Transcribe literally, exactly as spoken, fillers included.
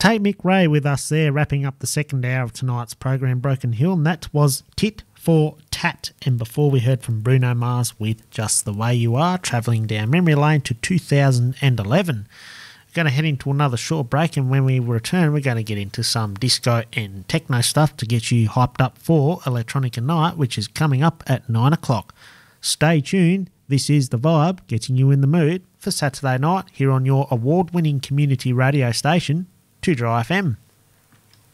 Tate Mick Ray with us there, wrapping up the second hour of tonight's program, Broken Hill, and that was Tit for Tat. And before we heard from Bruno Mars with Just the Way You Are, travelling down memory lane to two thousand eleven. We're going to head into another short break, and when we return, we're going to get into some disco and techno stuff to get you hyped up for Electronica Night, which is coming up at nine o'clock. Stay tuned. This is The Vibe, getting you in the mood for Saturday night here on your award-winning community radio station, two Dry F M.